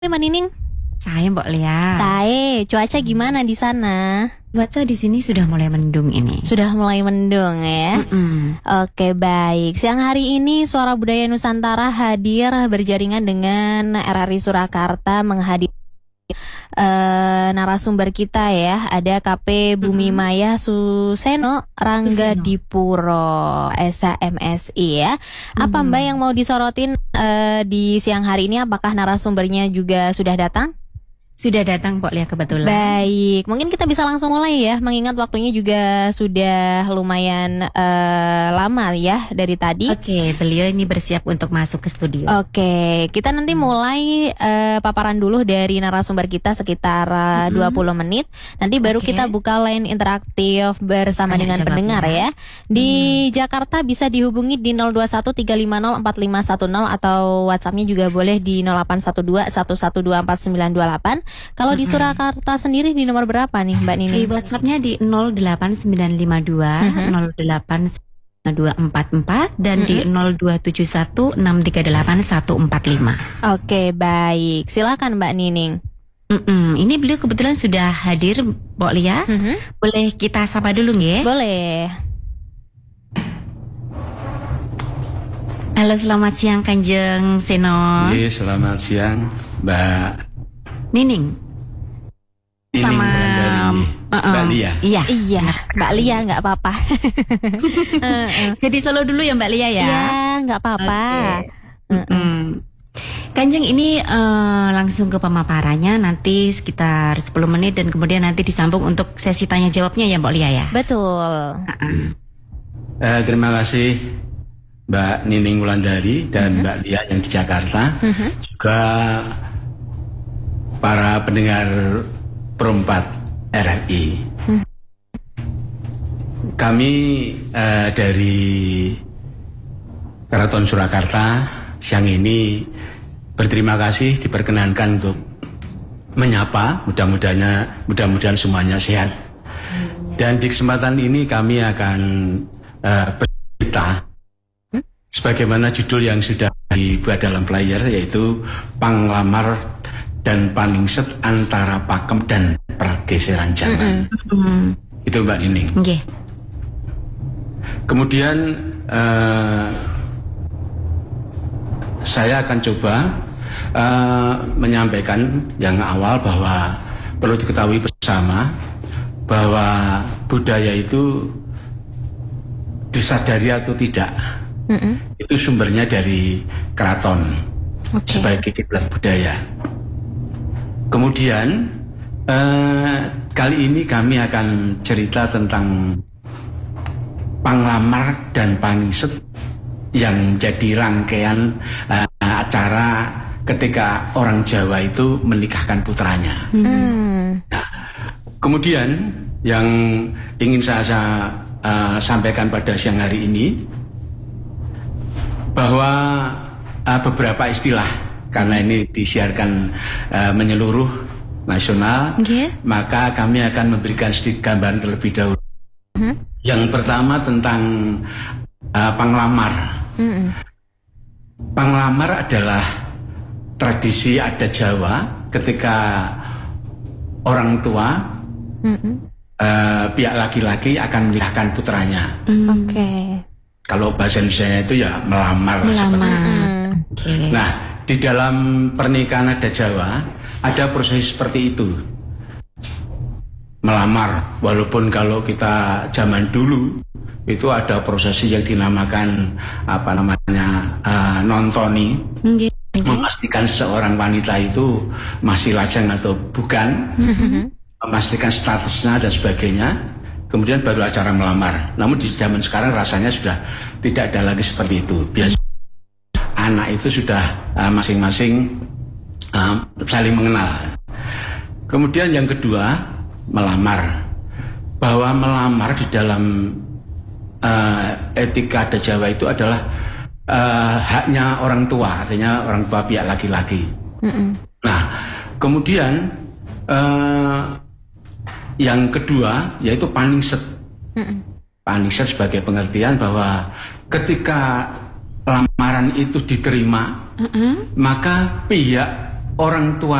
Mbak Nining. Saya Mbak Lia. Saya, cuaca gimana di sana? Cuaca di sini sudah mulai mendung ini. Sudah mulai mendung ya. Oke, baik. Siang hari ini Suara Budaya Nusantara hadir berjaringan dengan RRI Surakarta menghadiri narasumber kita ya. Ada KP Bumi Maya Suseno Rangga Dipuro SHMSI ya. Apa Mbak yang mau disorotin di siang hari ini? Apakah narasumbernya juga sudah datang? Sudah datang Mbak Lia kebetulan. Baik, mungkin kita bisa langsung mulai ya, mengingat waktunya juga sudah lumayan lama ya dari tadi. Oke, beliau ini bersiap untuk masuk ke studio. Oke, kita nanti mulai paparan dulu dari narasumber kita sekitar 20 menit. Nanti baru kita buka line interaktif bersama dengan pendengar ya. Di Jakarta bisa dihubungi di 0213504510 atau WhatsApp-nya juga boleh di 081211249928. Kalau di Surakarta sendiri di nomor berapa nih Mbak Nini? Di WhatsApp-nya di 08952 08244 dan di 0271638 145. Oke, baik. Silakan Mbak Nining. Ini beliau kebetulan sudah hadir Mbak Lia. Boleh kita sapa dulu nggih? Boleh. Halo, selamat siang Kanjeng Seno. Iya, selamat siang Mbak Nining. Sama Mbak Lia. Iya, Mbak Lia nggak apa-apa. Jadi solo dulu ya Mbak Lia ya. Iya, nggak apa-apa. Kanjeng ini langsung ke pemaparannya nanti sekitar 10 menit dan kemudian nanti disambung untuk sesi tanya jawabnya ya Mbak Lia ya. Betul. Terima kasih Mbak Nining Wulandari dan Mbak Lia yang di Jakarta. Juga para pendengar Pro4 RRI. Kami dari Keraton Surakarta siang ini berterima kasih diperkenankan untuk menyapa, mudah-mudahan semuanya sehat. Dan di kesempatan ini kami akan bercerita sebagaimana judul yang sudah dibuat dalam flyer, yaitu Panglamar dan Paningset Antara Pakem dan Pergeseran Zaman. Itu Mbak Nining. Kemudian saya akan coba menyampaikan yang awal bahwa perlu diketahui bersama bahwa budaya itu disadari atau tidak, itu sumbernya dari keraton sebagai kiblat budaya. Kemudian kali ini kami akan cerita tentang Panglamar dan Paningset yang jadi rangkaian acara ketika orang Jawa itu menikahkan putranya. Nah, kemudian yang ingin saya sampaikan pada siang hari ini bahwa beberapa istilah, karena ini disiarkan menyeluruh nasional, maka kami akan memberikan sedikit gambaran terlebih dahulu. Yang pertama tentang Panglamar. Panglamar adalah tradisi adat Jawa ketika orang tua pihak laki-laki akan menikahkan putranya. Kalau bahasa Indonesia itu ya melamar. Nah, di dalam pernikahan adat Jawa ada proses seperti itu, melamar. Walaupun kalau kita zaman dulu itu ada prosesi yang dinamakan nontoni, memastikan seorang wanita itu masih lajang atau bukan, memastikan statusnya dan sebagainya. Kemudian baru acara melamar. Namun di zaman sekarang rasanya sudah tidak ada lagi seperti itu. Biasa anak itu sudah masing-masing saling mengenal. Kemudian yang kedua, melamar. Bahwa melamar di dalam etika adat Jawa itu adalah haknya orang tua, artinya orang tua pihak laki-laki. Nah, kemudian yang kedua yaitu paningset. Paningset sebagai pengertian bahwa ketika lamaran itu diterima, maka pihak orang tua